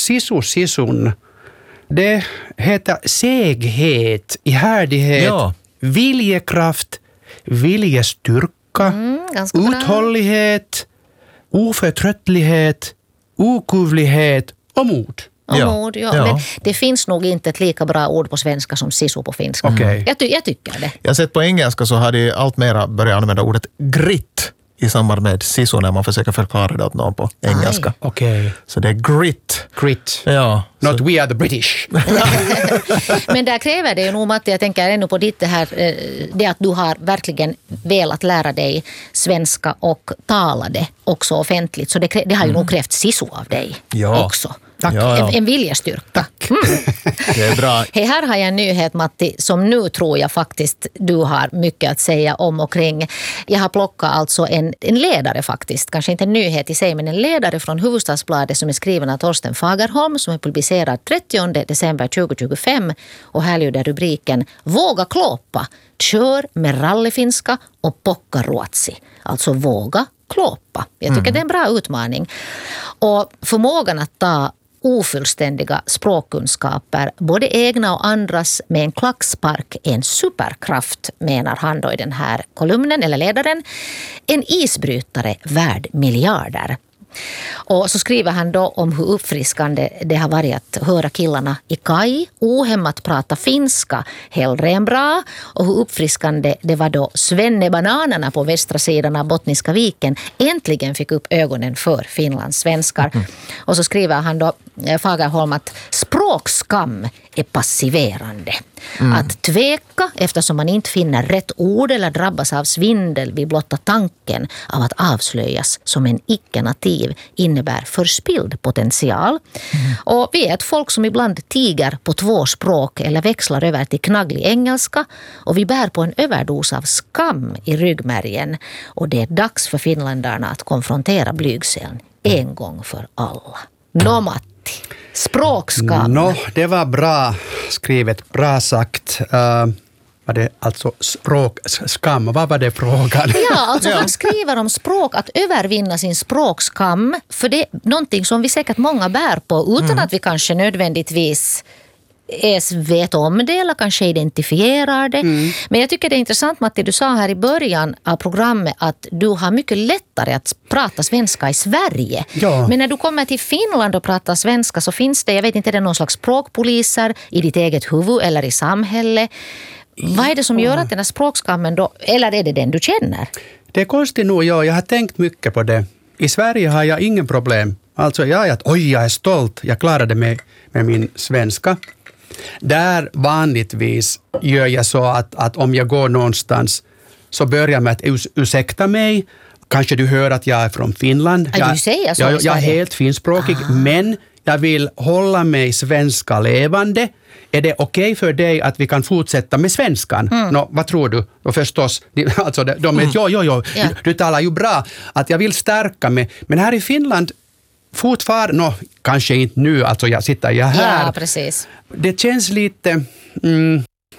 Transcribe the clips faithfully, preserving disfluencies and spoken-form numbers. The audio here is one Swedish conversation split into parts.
sisu sisun. Det heter seghet, ihärdighet, Ja. viljekraft, viljestyrka, Mm, ganska bra. uthållighet, oförtröttlighet, okuvlighet och mod. Och Ja. mod, ja. Ja. Men det finns nog inte ett lika bra ord på svenska som sisu på finska. Okej. Jag, ty- jag tycker det. Jag har sett på engelska så har de allt mera börjat använda ordet grit i samband med sisu när man försöker förklara det åt någon på engelska. Okej. Så det är grit. Grit. Ja. Not we are the British. Men där kräver det ju nog, Matti, jag tänker ännu på ditt det här, eh, det att du har verkligen velat lära dig svenska och tala det också offentligt. Så det, krä- det har ju nog krävt sisu av dig Ja. också. Tack. Ja, ja. En, en viljestyrka. Det är bra. Hej, här har jag en nyhet, Matti, som nu tror jag faktiskt du har mycket att säga om och kring. Jag har plockat alltså en, en ledare faktiskt, kanske inte en nyhet i sig, men en ledare från Hufvudstadsbladet som är skriven av Torsten Fagerholm som är publicerad trettionde december tjugohundratjugofem, och här lyder rubriken Våga klåpa, kör med rallyfinska och pokkaruotsi. Alltså våga klåpa. Jag tycker det är en bra utmaning. Och förmågan att ta ofullständiga språkkunskaper, både egna och andras, med en klackspark är en superkraft, menar han då i den här kolumnen eller ledaren. En isbrytare värd miljarder. Och så skriver han då om hur uppfriskande det har varit att höra killarna i Kaj ohämmat prata finska hellre än bra, och hur uppfriskande det var då svennebananerna på västra sidan av Bottniska viken äntligen fick upp ögonen för Finlands svenskar. Mm. Och så skriver han då, Fagerholm, att språkskam är passiverande. Mm. Att tveka eftersom man inte finner rätt ord eller drabbas av svindel vid blotta tanken av att avslöjas som en icke-nativ innebär förspild potential. Mm. Och vi är ett folk som ibland tiger på två språk eller växlar över till knagglig engelska, och vi bär på en överdos av skam i ryggmärgen, och det är dags för finländarna att konfrontera blygseln en gång för alla. Nå, Matti. Språkskam. Nå, det var bra skrivet, bra sagt. Uh, var det alltså språkskam? Vad var det frågan? Ja, alltså han skriver om språk, att övervinna sin språkskam, för det är någonting som vi säkert många bär på utan mm. att vi kanske nödvändigtvis ens vet om det eller kanske identifierar det. Mm. Men jag tycker det är intressant, Matti, du sa här i början av programmet att du har mycket lättare att prata svenska i Sverige. Ja. Men när du kommer till Finland och pratar svenska så finns det, jag vet inte, är det någon slags språkpoliser i ditt eget huvud eller i samhället? Vad är det som gör att den här språkskammen då, eller är det den du känner? Det är konstigt nog, ja, jag har tänkt mycket på det. I Sverige har jag ingen problem. Alltså jag är att, oj, jag är stolt, jag klarade mig med min svenska. Där vanligtvis gör jag så att, att om jag går någonstans så börjar jag med att us- ursäkta mig. Kanske du hör att jag är från Finland. Ja, jag, du säger så, jag, jag är Sverige. helt finskspråkig, ah. men jag vill hålla mig svenska levande. Är det okej okay för dig att vi kan fortsätta med svenskan? Mm. Nå, vad tror du? Och förstås, de, alltså de, de är, mm. jo, jo, jo, ja. du, du talar ju bra. Att jag vill stärka mig. Men här i Finland fortfarande, no, kanske inte nu, alltså jag sitter jag här. Ja, precis. Det känns lite, mm,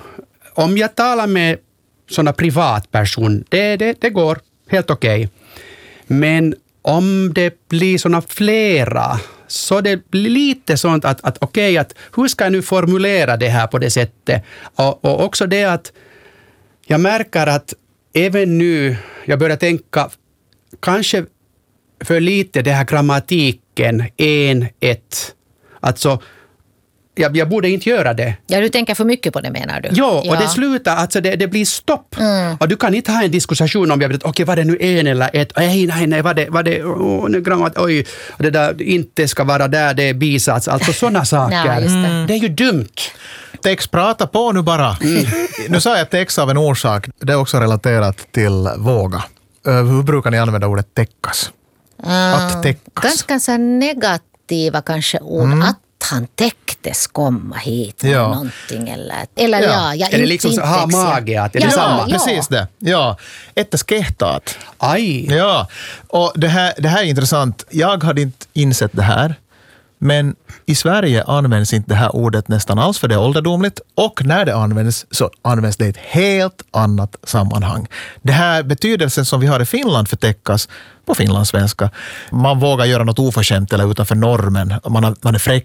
om jag talar med sådana privatperson, det, det, det går helt okej. Okay. Men om det blir sådana flera, så det blir lite sånt att, att okej, okay, att hur ska jag nu formulera det här på det sättet? Och, och också det att jag märker att även nu, jag börjar tänka kanske för lite det här grammatiken, en, ett. Alltså, jag, jag borde inte göra det. Ja, du tänker för mycket på det, menar du? Ja, och ja. det slutar, alltså det, det blir stopp. Mm. Och du kan inte ha en diskussion om, jag vet, okej, okay, var det nu en eller ett? Nej, nej, nej, var det, var det, oh, nu grammat, oj, det där inte ska vara där, det är bisats. Alltså sådana saker. Nej, just det. Mm. Det är ju dumt. Tex, prata på nu bara. Mm. Nu sa jag tex av en orsak. Det är också relaterat till våga. Hur brukar ni använda ordet täckas? Att täckas. Ganska så negativa kanske ord. Mm. Att han täcktes komma hit med ja. någonting. Eller, eller ja, ja jag är det liksom så, ha mage? Att det är ja, samma? Ja. Precis det. Ja. Ett skehtat. Aj. Ja. Och det här, det här är intressant. Jag hade inte insett det här. Men i Sverige används inte det här ordet nästan alls, för det är ålderdomligt. Och när det används så används det i ett helt annat sammanhang. Det här betydelsen som vi har i Finland för täckas på finlandssvenska. Man vågar göra något oförskämt eller utanför normen. Man, har, man är fräck